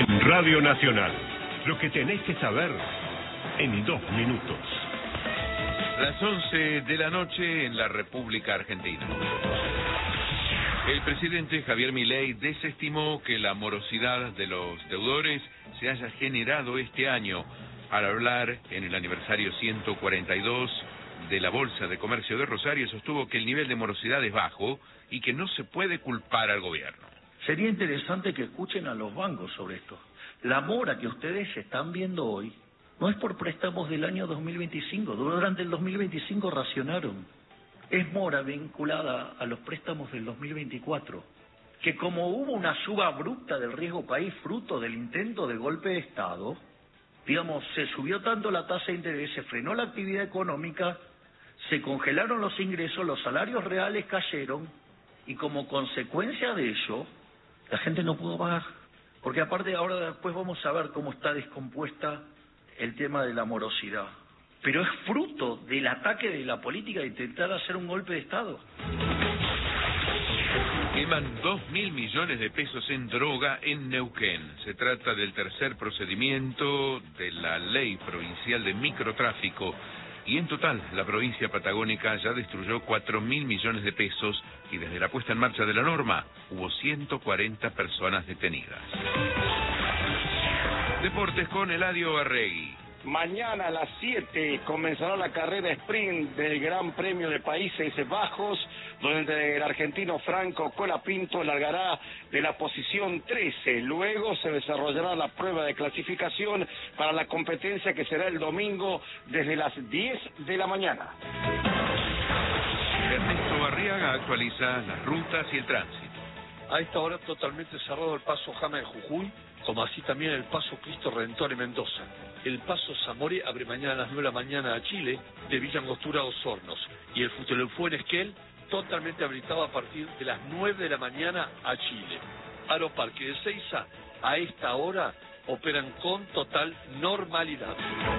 Radio Nacional. Lo que tenés que saber en 2 minutos. Las 11 de la noche en la República Argentina. El presidente Javier Milei desestimó que la morosidad de los deudores se haya generado este año al hablar en el aniversario 142 de la Bolsa de Comercio de Rosario. Sostuvo que el nivel de morosidad es bajo y que no se puede culpar al gobierno. Sería interesante que escuchen a los bancos sobre esto. La mora que ustedes están viendo hoy no es por préstamos del año 2025. Durante el 2025 racionaron. Es mora vinculada a los préstamos del 2024. Que como hubo una suba abrupta del riesgo país fruto del intento de golpe de Estado, digamos, se subió tanto la tasa de interés, se frenó la actividad económica, se congelaron los ingresos, los salarios reales cayeron y como consecuencia de ello, la gente no pudo pagar. Porque aparte ahora después vamos a ver cómo está descompuesta el tema de la morosidad. Pero es fruto del ataque de la política de intentar hacer un golpe de Estado. Queman 2.000 millones de pesos en droga en Neuquén. Se trata del tercer procedimiento de la ley provincial de microtráfico. Y en total, la provincia patagónica ya destruyó 4.000 millones de pesos y desde la puesta en marcha de la norma hubo 140 personas detenidas. Deportes con Eladio Arregui. Mañana a las 7 comenzará la carrera sprint del Gran Premio de Países Bajos, donde el argentino Franco Colapinto largará de la posición 13. Luego se desarrollará la prueba de clasificación para la competencia que será el domingo desde las 10 de la mañana. Ernesto Barriaga actualiza las rutas y el tránsito. A esta hora totalmente cerrado el paso Jama en Jujuy, como así también el paso Cristo Redentor en Mendoza. El paso Zamore abre mañana a las 9 de la mañana a Chile, de Villa Angostura a Osornos. Y el Futelefue en Esquel, totalmente habilitado a partir de las 9 de la mañana a Chile. Aeroparque de Seiza, a esta hora, operan con total normalidad.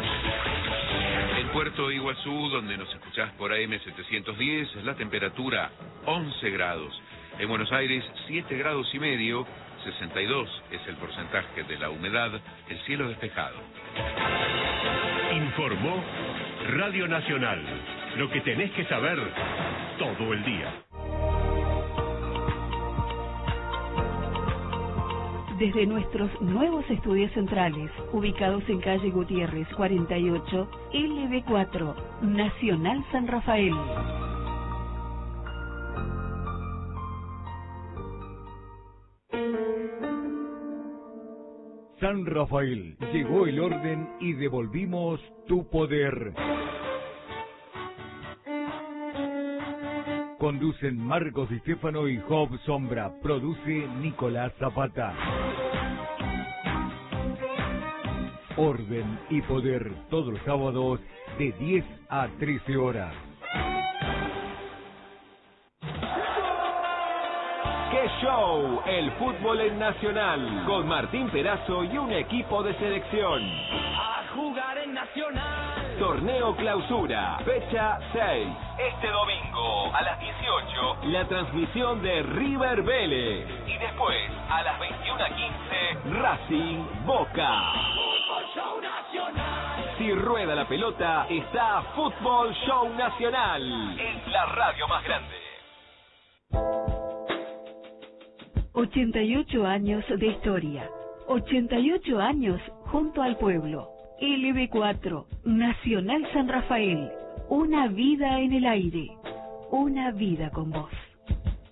En Puerto Iguazú, donde nos escuchás por AM710, la temperatura 11 grados. En Buenos Aires, 7 grados y medio. 62 es el porcentaje de la humedad, el cielo despejado. Informó Radio Nacional. Lo que tenés que saber todo el día. Desde nuestros nuevos estudios centrales, ubicados en calle Gutiérrez 48, LB4, Nacional San Rafael. San Rafael, llegó el orden y devolvimos tu poder. Conducen Marcos Di Stefano y Job Sombra. Produce Nicolás Zapata. Orden y poder, todos los sábados de 10 a 13 horas. ¡Qué show! El fútbol en Nacional, con Martín Perazo y un equipo de selección. A jugar en Nacional. Torneo Clausura, fecha 6. Este domingo, a las 18, la transmisión de River Vélez. Y después, a las 21:15, Racing Boca. Fútbol Show Nacional. Si rueda la pelota, está Fútbol Show Nacional. Es la radio más grande. 88 años de historia, 88 años junto al pueblo. LB4, Nacional San Rafael, una vida en el aire, una vida con vos.